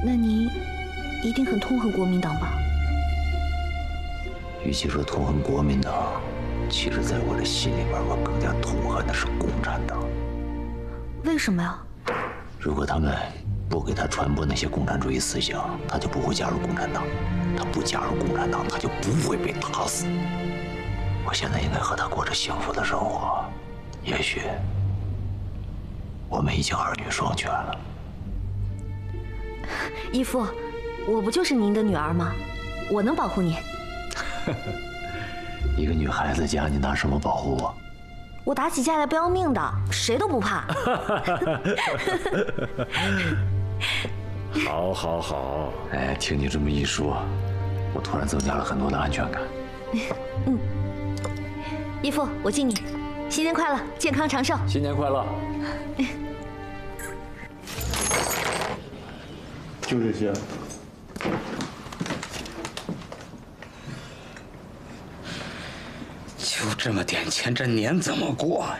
那您一定很痛恨国民党吧？ 与其说痛恨国民党，其实在我的心里边，我更加痛恨的是共产党。 为什么呀？ 如果他们不给他传播那些共产主义思想，他就不会加入共产党。他不加入共产党，他就不会被打死。我现在应该和他过着幸福的生活。也许我们已经儿女双全了。 义父，我不就是您的女儿吗？我能保护你。 一个女孩子家，你拿什么保护我？ 我打起架来不要命的，谁都不怕。 好，好，好！ 哎，听你这么一说，我突然增加了很多的安全感。 嗯，义父，我敬你，新年快乐，健康长寿。 新年快乐！ 就这些。 就这么点钱，这年怎么过呀？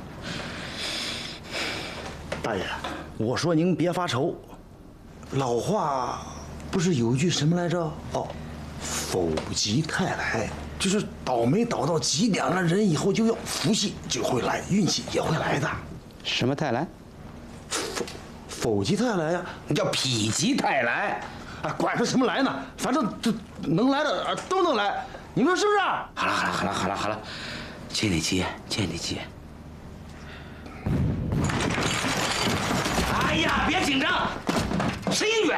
大爷，我说您别发愁，老话不是有一句什么来着？哦，否极泰来，就是倒霉倒到极点了，人以后就要福气就会来，运气也会来的。 什么泰来？ 否极泰来呀， 叫否极泰来。 啊，管它什么来呢，反正这能来的都能来，你说是不是？ 好了，借你吉言，借你吉言。哎呀，别紧张，声音远。